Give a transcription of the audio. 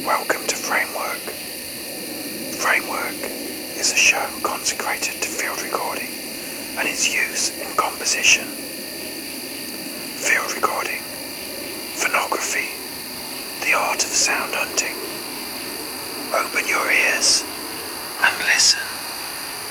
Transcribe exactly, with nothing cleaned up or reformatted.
Welcome to Framework. Framework is a show consecrated to field recording and its use in composition. Field recording, phonography, the art of sound hunting. Open your ears and listen.